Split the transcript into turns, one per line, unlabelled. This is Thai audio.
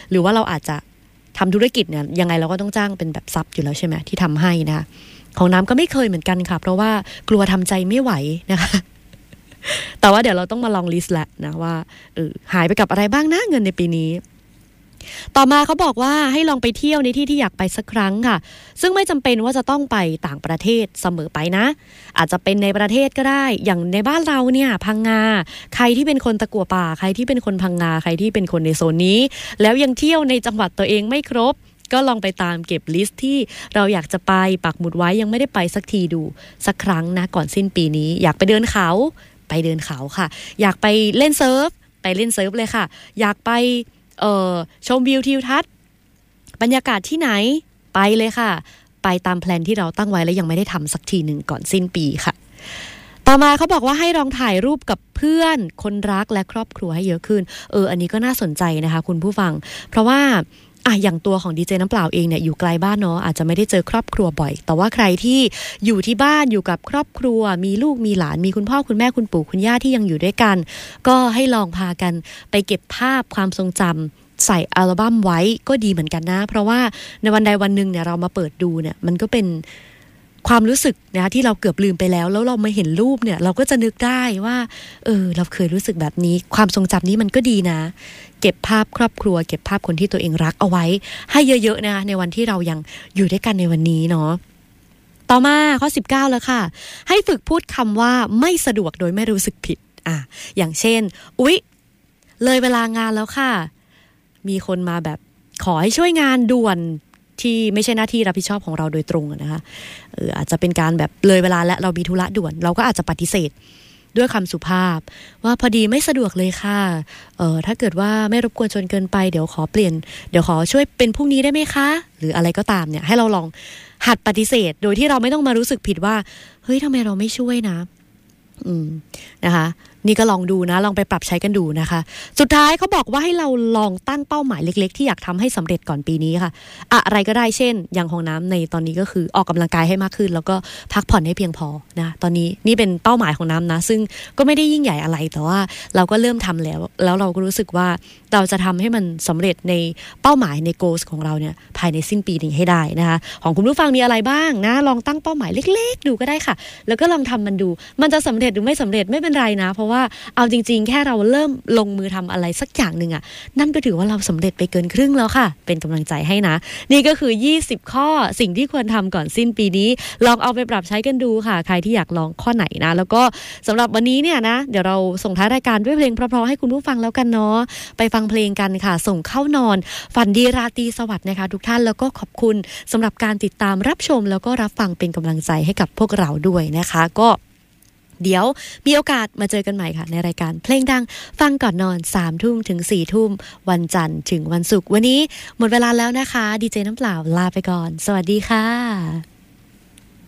หรือว่าเราอาจจะทำธุรกิจเนี่ยยังไงเราก็ต้องจ้างเป็นแบบซับอยู่แล้วใช่ไหมที่ทำให้นะคะของน้ำก็ไม่เคยเหมือนกันค่ะเพราะว่ากลัวทำใจไม่ไหวนะคะแต่ว่าเดี๋ยวเราต้องมาลองลิสต์แหละนะว่าหายไปกับอะไรบ้างนะเงินในปีนี้ต่อมาเขาบอกว่าให้ลองไปเที่ยวในที่ที่อยากไปสักครั้งค่ะซึ่งไม่จำเป็นว่าจะต้องไปต่างประเทศเสมอไปนะอาจจะเป็นในประเทศก็ได้อย่างในบ้านเราเนี่ยพังงาใครที่เป็นคนตะกั่วป่าใครที่เป็นคนพังงาใครที่เป็นคนในโซนนี้แล้วยังเที่ยวในจังหวัดตัวเองไม่ครบก็ลองไปตามเก็บลิสต์ที่เราอยากจะไปปักหมุดไว้ยังไม่ได้ไปสักทีดูสักครั้งนะก่อนสิ้นปีนี้อยากไปเดินเขาไปเดินเขาค่ะอยากไปเล่นเซิร์ฟไปเล่นเซิร์ฟเลยค่ะอยากไปชมวิวทิวทัศน์บรรยากาศที่ไหนไปเลยค่ะไปตามแพลนที่เราตั้งไว้แล้วยังไม่ได้ทำสักทีหนึ่งก่อนสิ้นปีค่ะต่อมาเขาบอกว่าให้ลองถ่ายรูปกับเพื่อนคนรักและครอบครัวให้เยอะขึ้นอันนี้ก็น่าสนใจนะคะคุณผู้ฟังเพราะว่าอย่างตัวของดีเจน้ำเปล่าเองเนี่ยอยู่ไกลบ้านเนาะอาจจะไม่ได้เจอครอบครัวบ่อยแต่ว่าใครที่อยู่ที่บ้านอยู่กับครอบครัวมีลูกมีหลานมีคุณพ่อคุณแม่คุณปู่คุณย่าที่ยังอยู่ด้วยกันก็ให้ลองพากันไปเก็บภาพความทรงจำใส่อัลบั้มไว้ก็ดีเหมือนกันนะเพราะว่าในวันใดวันหนึ่งเนี่ยเรามาเปิดดูเนี่ยมันก็เป็นความรู้สึกนะที่เราเกือบลืมไปแล้วเรามาเห็นรูปเนี่ยเราก็จะนึกได้ว่าเราเคยรู้สึกแบบนี้ความทรงจำนี้มันก็ดีนะเก็บภาพครอบครัวเก็บภาพคนที่ตัวเองรักเอาไว้ให้เยอะๆนะในวันที่เรายังอยู่ด้วยกันในวันนี้เนาะต่อมาข้อ19แล้วค่ะให้ฝึกพูดคำว่าไม่สะดวกโดยไม่รู้สึกผิดอย่างเช่นอุ๊ยเลยเวลางานแล้วค่ะมีคนมาแบบขอให้ช่วยงานด่วนที่ไม่ใช่หน้าที่รับผิดชอบของเราโดยตรงนะคะอาจจะเป็นการแบบเลยเวลาและเรามีธุระด่วนเราก็อาจจะปฏิเสธด้วยคำสุภาพว่าพอดีไม่สะดวกเลยค่ะถ้าเกิดว่าไม่รบกวนจนเกินไปเดี๋ยวขอเปลี่ยนเดี๋ยวขอช่วยเป็นพรุ่งนี้ได้ไหมคะหรืออะไรก็ตามเนี่ยให้เราลองหัดปฏิเสธโดยที่เราไม่ต้องมารู้สึกผิดว่าเฮ้ยทำไมเราไม่ช่วยนะนะคะนี่ก็ลองดูนะลองไปปรับใช้กันดูนะคะสุดท้ายเขาบอกว่าให้เราลองตั้งเป้าหมายเล็กๆที่อยากทำให้สำเร็จก่อนปีนี้ค่ะอะไรก็ได้เช่นอย่างของน้ำในตอนนี้ก็คือออกกำลังกายให้มากขึ้นแล้วก็พักผ่อนให้เพียงพอนะตอนนี้นี่เป็นเป้าหมายของน้ำนะซึ่งก็ไม่ได้ยิ่งใหญ่อะไรแต่ว่าเราก็เริ่มทำแล้วเราก็รู้สึกว่าเราจะทำให้มันสำเร็จในเป้าหมายใน goals ของเราเนี่ยภายในสิ้นปีนี้ให้ได้นะคะของคุณผู้ฟังมีอะไรบ้างนะลองตั้งเป้าหมายเล็กๆดูก็ได้ค่ะแล้วก็ลองทำมันดูมันจะสำเร็จหรือไม่สำเร็จไม่เป็นไรนะเพราะว่าเอาจริงๆแค่เราเริ่มลงมือทำอะไรสักอย่างหนึ่งนั่นก็ถือว่าเราสำเร็จไปเกินครึ่งแล้วค่ะเป็นกำลังใจให้นะนี่ก็คือ20ข้อสิ่งที่ควรทำก่อนสิ้นปีนี้ลองเอาไปปรับใช้กันดูค่ะใครที่อยากลองข้อไหนนะแล้วก็สำหรับวันนี้เนี่ยนะเดี๋ยวเราส่งท้ายรายการด้วยเพลงเพราะๆให้คุณผู้ฟังแล้วกันเนาะไปฟังเพลงกันค่ะส่งเข้านอนฝันดีราตรีสวัสดิ์นะคะทุกท่านแล้วก็ขอบคุณสำหรับการติดตามรับชมแล้วก็รับฟังเป็นกำลังใจให้กับพวกเราด้วยนะคะก็เดี๋ยวมีโอกาสมาเจอกันใหม่ค่ะในรายการเพลงดังฟังก่อนนอน 3 ทุ่มถึง 4 ทุ่มวันจันทร์ถึงวันศุกร์วันนี้หมดเวลาแล้วนะคะดีเจน้ำเปล่าลาไปก่อนสวัสดีค่ะ